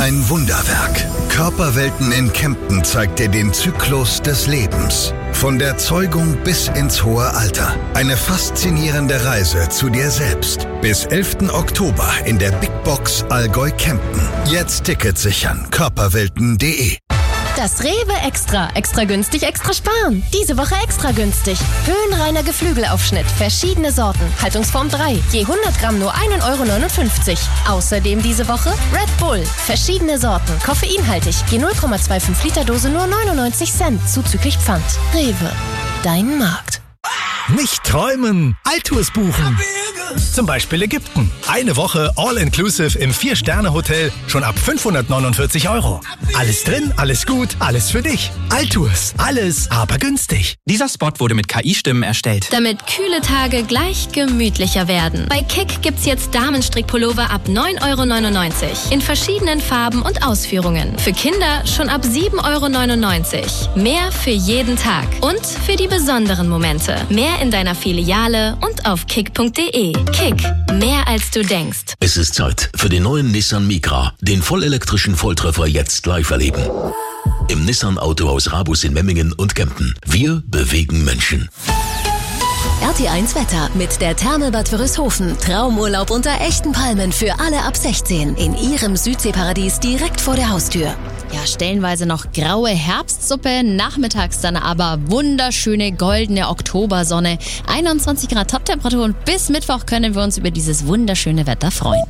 Ein Wunderwerk. Körperwelten in Kempten zeigt dir den Zyklus des Lebens. Von der Zeugung bis ins hohe Alter. Eine faszinierende Reise zu dir selbst. Bis 11. Oktober in der Big Box Allgäu Kempten. Jetzt Tickets sichern. Körperwelten.de. Das Rewe Extra. Extra günstig, extra sparen. Diese Woche extra günstig. Höhenreiner Geflügelaufschnitt. Verschiedene Sorten. Haltungsform 3. Je 100 Gramm nur 1,59 €. Außerdem diese Woche Red Bull. Verschiedene Sorten. Koffeinhaltig. Je 0,25 Liter Dose nur 99 Cent. Zuzüglich Pfand. Rewe. Dein Markt. Nicht träumen, Altours buchen. Zum Beispiel Ägypten. Eine Woche All-Inclusive im 4-Sterne-Hotel schon ab 549 €. Alles drin, alles gut, alles für dich. Altours, alles aber günstig. Dieser Spot wurde mit KI-Stimmen erstellt. Damit kühle Tage gleich gemütlicher werden. Bei Kick gibt's jetzt Damenstrickpullover ab 9,99 € in verschiedenen Farben und Ausführungen. Für Kinder schon ab 7,99 €. Mehr für jeden Tag und für die besonderen Momente. Mehr in deiner Filiale und auf kick.de. Kick, mehr als du denkst. Es ist Zeit für den neuen Nissan Micra, den vollelektrischen Volltreffer jetzt live erleben. Im Nissan Autohaus Rabus in Memmingen und Kempten. Wir bewegen Menschen. RT1 Wetter mit der Therme Bad Wörishofen. Traumurlaub unter echten Palmen für alle ab 16 in ihrem Südseeparadies direkt vor der Haustür. Ja, stellenweise noch graue Herbstsuppe, nachmittags dann aber wunderschöne goldene Oktobersonne. 21 Grad Toptemperatur und bis Mittwoch können wir uns über dieses wunderschöne Wetter freuen.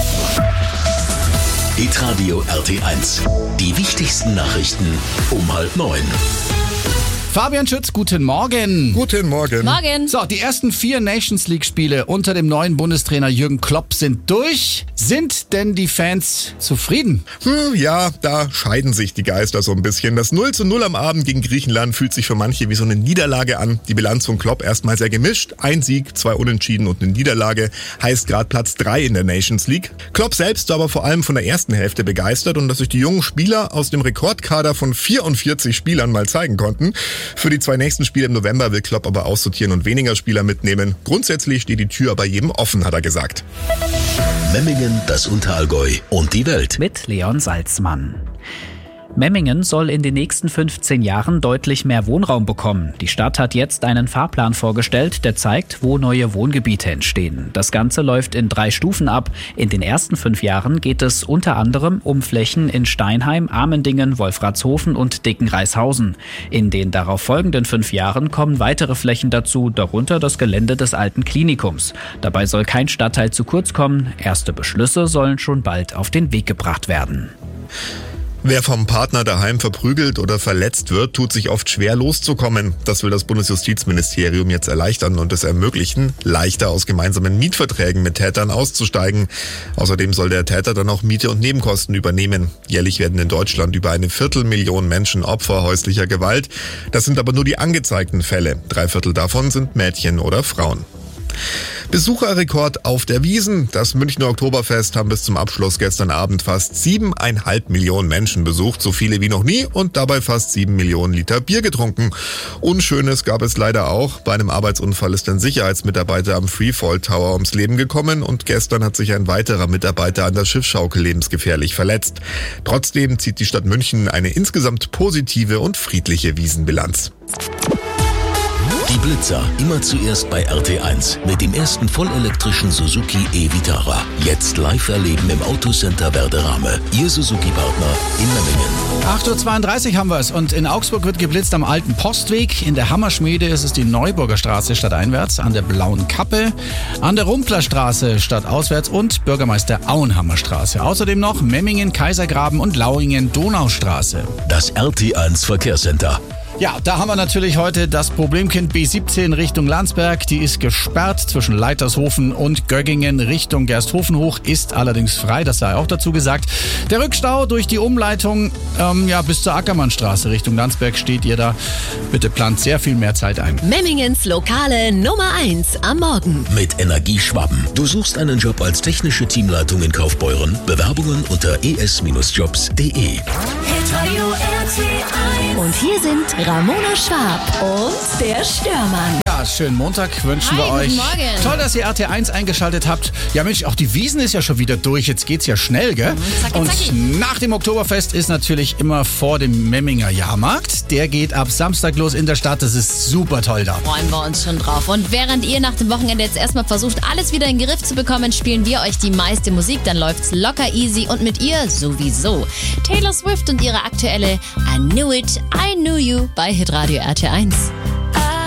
Hitradio RT1. Die wichtigsten Nachrichten um 8:30. Fabian Schütz, guten Morgen. Guten Morgen. Morgen. So, die ersten 4 Nations League-Spiele unter dem neuen Bundestrainer Jürgen Klopp sind durch. Sind denn die Fans zufrieden? Ja, da scheiden sich die Geister so ein bisschen. Das 0:0 am Abend gegen Griechenland fühlt sich für manche wie so eine Niederlage an. Die Bilanz von Klopp erstmal sehr gemischt. 1 Sieg, 2 Unentschieden und eine Niederlage. Heißt gerade Platz 3 in der Nations League. Klopp selbst war aber vor allem von der ersten Hälfte begeistert und dass sich die jungen Spieler aus dem Rekordkader von 44 Spielern mal zeigen konnten. Für die 2 nächsten Spiele im November will Klopp aber aussortieren und weniger Spieler mitnehmen. Grundsätzlich steht die Tür bei jedem offen, hat er gesagt. Memmingen, das Unterallgäu und die Welt. Mit Leon Salzmann. Memmingen soll in den nächsten 15 Jahren deutlich mehr Wohnraum bekommen. Die Stadt hat jetzt einen Fahrplan vorgestellt, der zeigt, wo neue Wohngebiete entstehen. Das Ganze läuft in 3 Stufen ab. In den ersten 5 Jahren geht es unter anderem um Flächen in Steinheim, Amendingen, Wolfratshofen und Dickenreishausen. In den darauf folgenden 5 Jahren kommen weitere Flächen dazu, darunter das Gelände des alten Klinikums. Dabei soll kein Stadtteil zu kurz kommen. Erste Beschlüsse sollen schon bald auf den Weg gebracht werden. Wer vom Partner daheim verprügelt oder verletzt wird, tut sich oft schwer loszukommen. Das will das Bundesjustizministerium jetzt erleichtern und es ermöglichen, leichter aus gemeinsamen Mietverträgen mit Tätern auszusteigen. Außerdem soll der Täter dann auch Miete und Nebenkosten übernehmen. Jährlich werden in Deutschland über 250.000 Menschen Opfer häuslicher Gewalt. Das sind aber nur die angezeigten Fälle. 3/4 davon sind Mädchen oder Frauen. Besucherrekord auf der Wiesn. Das Münchner Oktoberfest haben bis zum Abschluss gestern Abend fast 7,5 Millionen Menschen besucht, so viele wie noch nie und dabei fast 7 Millionen Liter Bier getrunken. Unschönes gab es leider auch. Bei einem Arbeitsunfall ist ein Sicherheitsmitarbeiter am Freefall Tower ums Leben gekommen und gestern hat sich ein weiterer Mitarbeiter an der Schiffsschaukel lebensgefährlich verletzt. Trotzdem zieht die Stadt München eine insgesamt positive und friedliche Wiesnbilanz. Die Blitzer, immer zuerst bei RT1 mit dem ersten vollelektrischen Suzuki e-Vitara. Jetzt live erleben im Autocenter Werderame. Ihr Suzuki-Partner in Memmingen. 8:32 Uhr haben wir es und in Augsburg wird geblitzt am Alten Postweg. In der Hammerschmiede ist es die Neuburger Straße stadteinwärts, an der Blauen Kappe, an der Rumplerstraße stadtauswärts und Bürgermeister Auenhammer Straße. Außerdem noch Memmingen, Kaisergraben und Lauingen, Donaustraße. Das RT1 Verkehrscenter. Ja, da haben wir natürlich heute das Problemkind B17 Richtung Landsberg. Die ist gesperrt zwischen Leitershofen und Göggingen Richtung Gersthofen hoch, ist allerdings frei, das sei auch dazu gesagt. Der Rückstau durch die Umleitung bis zur Ackermannstraße Richtung Landsberg steht ihr da. Bitte plant sehr viel mehr Zeit ein. Memmingens Lokale Nummer 1 am Morgen. Mit Energieschwaben. Du suchst einen Job als technische Teamleitung in Kaufbeuren? Bewerbungen unter es-jobs.de. Und hier sind Ramona Schwab und der Störmann. Ja, Ja, schönen Montag wünschen wir euch. Guten Morgen. Toll, dass ihr RT1 eingeschaltet habt. Ja Mensch, auch die Wiesn ist ja schon wieder durch. Jetzt geht's ja schnell, gell? Zacki, Und zacki. nach dem Oktoberfest ist natürlich immer vor dem Memminger Jahrmarkt. Der geht ab Samstag los in der Stadt. Das ist super toll da. Freuen wir uns schon drauf. Und während ihr nach dem Wochenende jetzt erstmal versucht, alles wieder in den Griff zu bekommen, spielen wir euch die meiste Musik. Dann läuft's locker easy und mit ihr sowieso. Taylor Swift und ihre aktuelle I Knew It, I Knew You bei Hitradio RT1.